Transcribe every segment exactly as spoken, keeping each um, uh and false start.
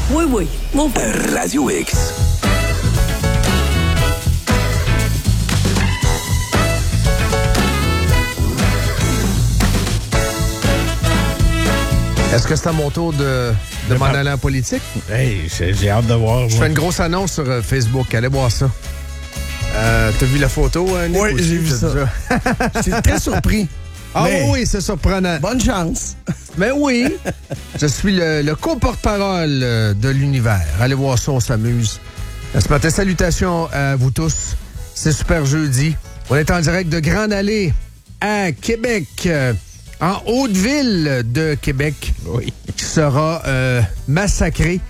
Oui, oui. Mon... Radio X. Est-ce que c'est à mon tour de, de m'en aller en politique? Hey, j'ai, j'ai hâte de voir. Je moi. fais une grosse annonce sur euh, Facebook. Allez voir ça. Euh, T'as vu la photo, euh, Nick? Oui, j'ai vu ça. J'étais très surpris. Ah Mais oui, c'est surprenant. bonne chance. Mais oui, je suis le, le co-porte-parole euh, de l'univers. Allez voir ça, on s'amuse. Euh, Ce matin, salutations à vous tous. C'est Super Jeudi. On est en direct de Grande Allée à Québec, euh, en Haute-Ville de Québec, Oui. qui sera euh, massacré.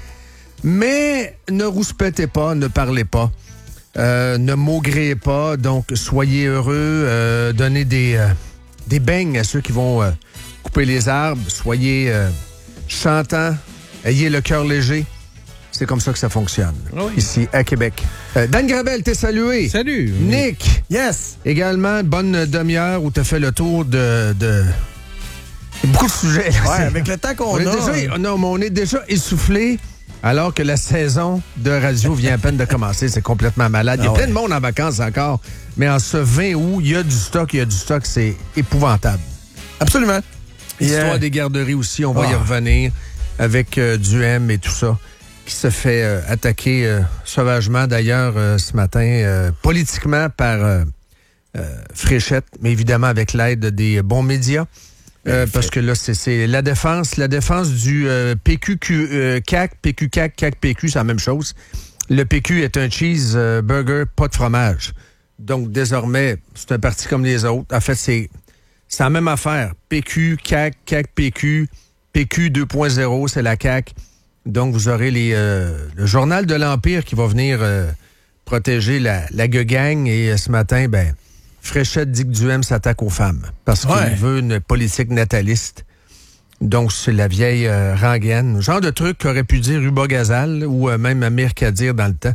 Mais ne rouspétez pas, ne parlez pas, euh, ne maugrez pas. Donc, soyez heureux, euh, donnez des, euh, des beignes à ceux qui vont euh, couper les arbres. Soyez euh, chantants, ayez le cœur léger. C'est comme ça que ça fonctionne, Oui. ici à Québec. Euh, Dan Gravel, t'es salué. Salut. Nick, Yes. également, bonne demi-heure où t'as fait le tour de... de... beaucoup de sujets. là. Ouais, C'est- avec le temps qu'on on est a. déjà, non, mais on est déjà essoufflé alors que la saison de radio vient à peine de commencer. C'est complètement malade. Il y a Ah plein ouais. de monde en vacances encore, mais en ce vingt août, il y a du stock, il y a du stock. C'est épouvantable. Absolument. L'histoire Yeah. des garderies aussi, on va y Ah. revenir avec euh, du M et tout ça, qui se fait euh, attaquer euh, sauvagement, d'ailleurs, euh, ce matin, euh, politiquement par euh, euh, Fréchette, mais évidemment avec l'aide des bons médias. Euh, parce que là, c'est, c'est la défense, la défense du euh, P Q Q, euh, C A Q, P Q C A Q, C A Q P Q, c'est la même chose. Le P Q est un cheese euh, burger, pas de fromage. Donc, désormais, c'est un parti comme les autres. En fait, c'est, c'est la même affaire. P Q, C A Q, C A Q, P Q, P Q deux point zéro, c'est la C A Q. Donc, vous aurez les, euh, le journal de l'Empire qui va venir euh, protéger la, la gueugang. Et euh, ce matin, ben, Fréchette dit que Duhem s'attaque aux femmes parce qu'il Ouais. veut une politique nataliste. Donc, c'est la vieille euh, rengaine. Genre de truc qu'aurait pu dire Ruba Gazal ou euh, même Amir Kadir dans le temps.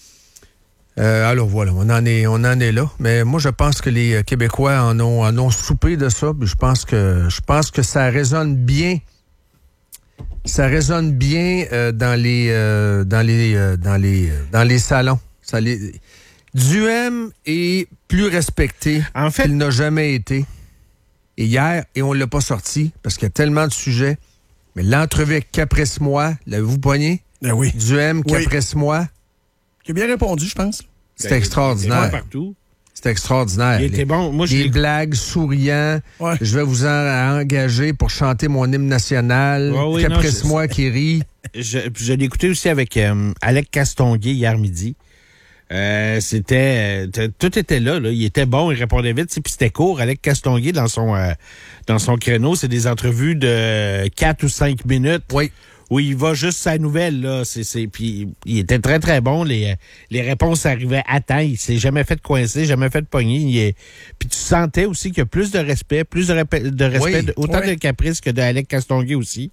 Euh, alors voilà, on en est, on en est là. Mais moi, je pense que les euh, Québécois en ont, en ont soupé de ça. Puis je pense que, je pense que ça résonne bien. Ça résonne bien euh, dans les, euh, dans les, euh, dans les, euh, dans les salons. Ça les... Duhem est plus respecté En fait- qu'il n'a jamais été. Et hier, et on l'a pas sorti parce qu'il y a tellement de sujets. Mais l'entrevue avec Capresse-moi, l'avez-vous pogné? Ben oui. Duhem, Oui. Capresse-moi, Qui a bien répondu, je pense. c'était extraordinaire. Partout. C'était extraordinaire. Il était Les- bon. Moi, je Des l'ai blagues souriants. Ouais. Je vais vous en engager pour chanter mon hymne national. Ouais, oui, Capresse-moi qui rit. Je, je l'ai écouté aussi avec euh, Alec Castonguay hier midi. Euh, c'était euh, tout était là, là. Il était bon, il répondait vite, puis c'était court. Alec Castonguay dans son euh, dans son créneau, c'est des entrevues de quatre ou cinq minutes. Oui. Où il va juste sa nouvelle, là. C'est, c'est, puis il était très, très bon. Les, les réponses arrivaient à temps. Il s'est jamais fait coincer, jamais fait pogner. Il est... Puis tu sentais aussi qu'il y a plus de respect, plus de, répé- de respect, Oui, de- autant ouais. de Caprice que d'Alec Castonguay aussi.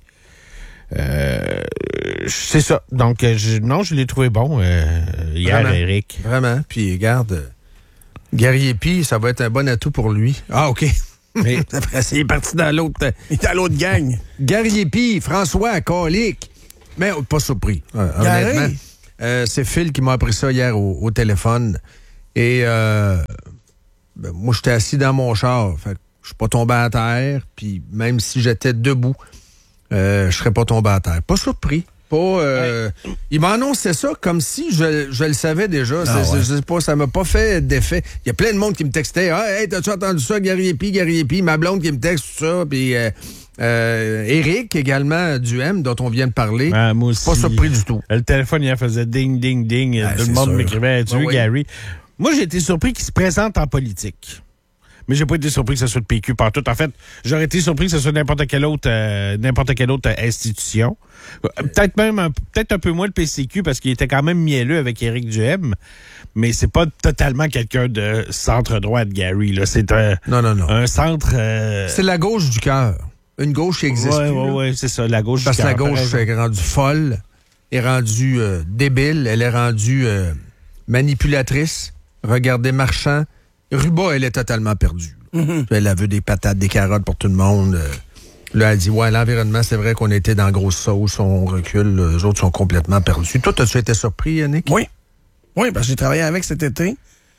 Euh, c'est ça. Donc, euh, je, non, je l'ai trouvé bon euh, hier, Vraiment. Eric. Vraiment. Puis, regarde, euh, Gary Epi, ça va être un bon atout pour lui. Ah, OK. Mais Après, c'est parti dans l'autre. euh, Il est à l'autre gang. Gary Epi, François, Colique. Mais euh, pas surpris, euh, Gary. honnêtement. Euh, c'est Phil qui m'a appris ça hier au, au téléphone. Et euh, ben, moi, j'étais assis dans mon char. Fait que je suis pas tombé à terre. Puis même si j'étais debout, euh, je serais pas tombé à terre. Pas surpris. Pas, euh, Il m'a annoncé ça comme si je, je le savais déjà. Ah C'est- ouais. je sais pas, ça m'a pas fait d'effet. Il y a plein de monde qui me textait. Ah, hey, t'as-tu entendu ça, Gary Epi, Gary Epi? Ma blonde qui me texte tout ça. Puis euh, euh, Eric également, du M, dont on vient de parler. ah, moi Je suis pas aussi. surpris du tout. Le téléphone, il faisait ding, ding, ding. Ah, Tout le c'est monde sûr. m'écrivait, tu Ah veux, oui. Gary? Moi, j'ai été surpris qu'il se présente en politique. Mais j'ai pas été surpris que ce soit le P Q partout. En fait, j'aurais été surpris que ce soit n'importe quelle autre, euh, n'importe quelle autre euh, institution. Euh, Peut-être même un, peut-être un peu moins le P C Q parce qu'il était quand même mielleux avec Éric Duhem. Mais c'est pas totalement quelqu'un de centre-droite, Gary. Là. C'est un, Non, non, non. un centre... euh, C'est la gauche du cœur. Une gauche qui existe ouais, plus. ouais, là. ouais, c'est ça, la gauche Parce du que la cœur, gauche t'as raison. est rendue folle, est rendue euh, débile, elle est rendue euh, manipulatrice. Regardez Marchand. Ruba, elle est totalement perdue. Mm-hmm. Elle a vu des patates, des carottes pour tout le monde. euh. Là, elle dit, ouais, l'environnement, c'est vrai qu'on était dans la grosse sauce, on recule, les autres sont complètement perdus. Toi, as-tu été surpris, Nick? Oui. Oui, parce que j'ai travaillé avec cet été.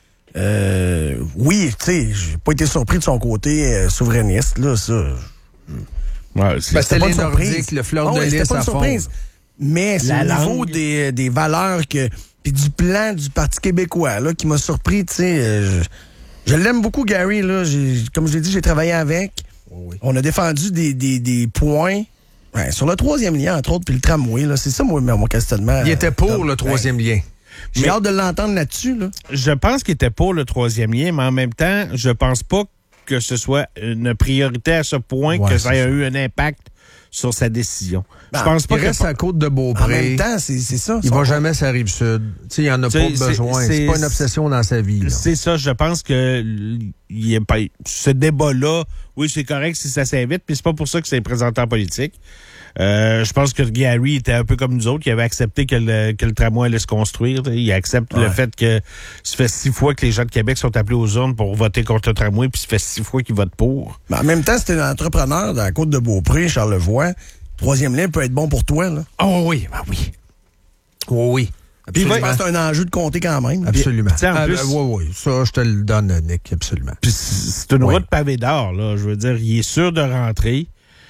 Euh, oui, tu sais, j'ai pas été surpris de son côté euh, souverainiste, là, ça. Ouais, c'est, Ben, C'était c'était pas les une surprise. Nordiques, le fleur Ah de oui, lys c'était pas à une fond. surprise. Mais c'est La au niveau langue. des, des valeurs que puis du plan du Parti québécois là qui m'a surpris, tu sais. Euh, je je l'aime beaucoup, Gary, là. J'ai, comme je l'ai dit, j'ai travaillé avec. Oui. On a défendu des, des, des points ouais, sur le troisième lien, entre autres, puis le tramway, là. C'est ça, moi, mon questionnement. Il était pour Tom. le troisième lien. J'ai Mais- hâte de l'entendre là-dessus, là. Je pense qu'il était pour le troisième lien, mais en même temps, je pense pas que ce soit une priorité à ce point Ouais, que ça c'est ait ça. eu un impact sur sa décision. Ben, je pense pas Il que reste à la côte de En Beaupré. même temps, c'est, c'est ça. Il son- va jamais sur la Rive-Sud. Tu sais, il en a C'est- pas c'est- besoin. c'est- C'est pas une obsession dans sa vie. Là. c'est ça, je pense que l- il est pas, ce débat-là, oui, c'est correct si ça s'invite, mais c'est pas pour ça que c'est présenté en politique. Euh, je pense que Gary était un peu comme nous autres, qui avait accepté que le, que le tramway allait se construire. Il accepte Ouais. le fait que ça fait six fois que les gens de Québec sont appelés aux urnes pour voter contre le tramway, puis ça fait six fois qu'ils votent pour. Mais en même temps, c'était un entrepreneur de la côte de Beaupré, Charlevoix. Troisième lien peut être bon pour toi, là. Oh oui, ben oui. Oh oui. Puis Je Absolument. pense que c'est un enjeu de compter quand même. Absolument. tu sais, en Ah, plus- ben, oui, oui. Ça, je te le donne, Nick, absolument. Puis c'est une Ouais. route pavée d'or, là. Je veux dire, il est sûr de rentrer.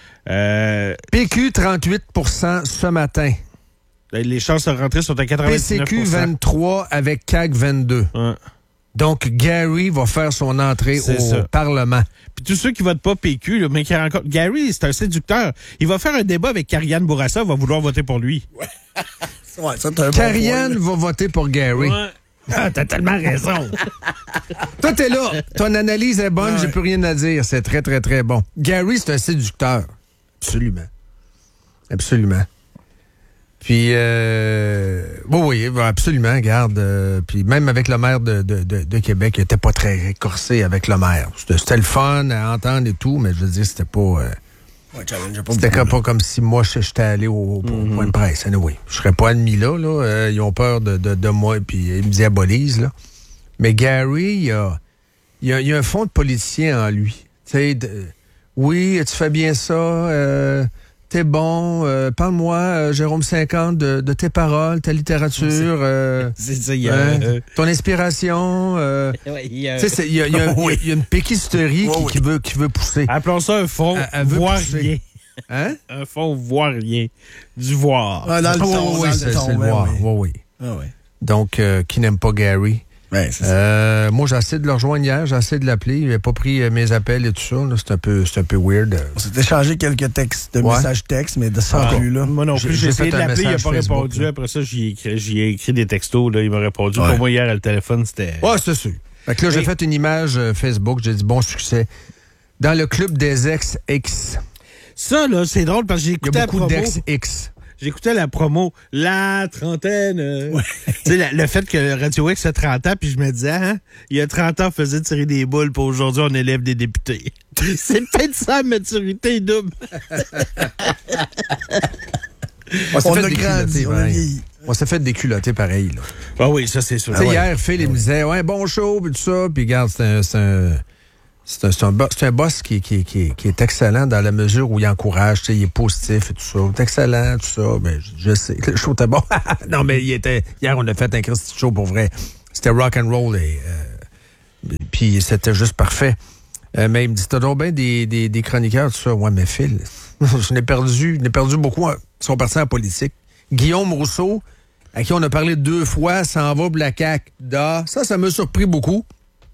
Euh, P Q, trente-huit pour cent ce matin. les chances de rentrer sont à P quatre-vingt-dix-neuf pour cent. C Q, vingt-trois avec C A Q, vingt-deux. Ouais. Donc, Gary va faire son entrée C'est au ça. Parlement. Puis tous ceux qui votent pas P Q, là, mais qui rencontrent... Gary, c'est un séducteur. Il va faire un débat avec Karianne Bourassa, va vouloir voter pour lui. Ouais, ça, t'as un bon Karianne point, va voter pour Gary. Ah, t'as tellement raison. Toi, t'es là. Ton analyse est bonne, Ouais. j'ai plus rien à dire. C'est très, très, très bon. Gary, c'est un séducteur. Absolument. Absolument. Puis, euh, oui, oui, absolument, regarde. euh, puis même avec le maire de, de, de, de Québec, il était pas très corsé avec le maire. C'était, c'était le fun à entendre et tout, mais je veux dire, c'était pas... euh, Ouais, challenge, pas c'était beaucoup, comme, là. pas comme si moi, je- j'étais allé au, au point de presse. Anyway, je serais pas admis là. là. Euh, ils ont peur de, de, de moi, puis ils me diabolisent. Là. Mais Gary, il y a, il y a, il y a un fond de politicien en lui. Tu sais, de- oui, tu fais bien ça, euh, t'es bon, euh, parle-moi, euh, Jérôme cinquante, de, de tes paroles, ta littérature, euh, C'est ça, il y a... hein, euh, ton inspiration. euh, ouais, il y a- tu sais, c'est- il y a, il y a- Oui. il y a une péquisterie Oui, qui, oui. qui veut, qui veut pousser. Appelons ça un fond Elle- elle veut voirien. Hein? Un fond voirien. Du voir. Ah, dans le Oui, ton, oui, dans c'est, le c'est ton, le ben voir. oui. Oui, oui. Ah ouais. Donc, euh, qui n'aime pas Gary? Ouais, c'est ça. Euh, moi, j'ai essayé de le rejoindre hier, j'ai essayé de l'appeler. Il n'avait pas pris euh, mes appels et tout ça. Là. C'est un peu, c'est un peu weird. On s'est échangé quelques textes, de Ouais. messages textes, mais de ça Ah, plus, là. moi non J'ai- plus, j'ai j'ai essayé fait de un l'appeler, il n'a message pas Facebook, répondu. là. Après ça, j'y ai écrit, j'y ai écrit des textos, là, il m'a répondu. Ouais. Pour moi, hier, le téléphone, c'était... Ouais, c'est sûr. Fait que là, j'ai Mais- fait une image euh, Facebook. J'ai dit bon succès. Dans le club des ex-X. Ça, là, c'est drôle parce que j'ai Il y écouté a la beaucoup promo. d'ex-X. J'écoutais la promo, la trentaine. euh. Tu sais, la- le fait que Radio X a trente ans, puis je me disais, hein, il y a trente ans, on faisait tirer des boules, puis aujourd'hui, on élève des députés. C'est peut-être ça, la maturité double. On s'est On fait a déculotter, grandi, on a pareil. vieilli. On s'est fait déculotter pareil. Là. Ah oui, ça, c'est sûr. Tu sais, Ah ouais. hier, Phil, il me disait, ouais, bon show, puis tout ça. Puis regarde, c'est un, c'est un, c'est un, c'est un, bo- c'est un boss qui, qui, qui, qui est excellent dans la mesure où il encourage, tu sais, il est positif et tout ça. Il est excellent, tout ça. Ben, je, je sais, le show était bon. Non, mais il était, hier, on a fait un Christy show pour vrai. C'était rock and roll et, euh, puis c'était juste parfait. Euh, mais il me dit, t'as donc bien des, des, des chroniqueurs, tout ça. Ouais, mais Phil, je n'ai perdu, je n'ai perdu beaucoup. Ils sont partis en politique. Guillaume Rousseau, à qui on a parlé deux fois, s'en va pour la C A Q. Da. Ça, ça m'a surpris beaucoup.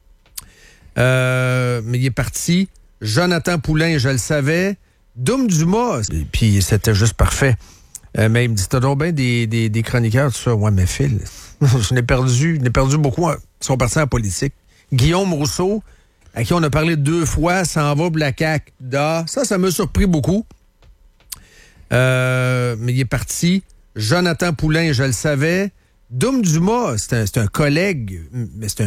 Euh, mais il est parti. Jonathan Poulain, je le savais. Doum Dumas, et puis c'était juste parfait. Euh, mais il me dit, t'as donc bien des, des, des chroniqueurs, tout ça. Ouais, mais Phil, je n'ai perdu, je n'ai perdu beaucoup. Ils sont partis en politique. Guillaume Rousseau, à qui on a parlé deux fois, s'en va pour la C A Q. Da. Ça, ça m'a surpris beaucoup. Euh, mais il est parti. Jonathan Poulain, je le savais. Doum Dumas, c'est un, c'est un collègue, mais c'est un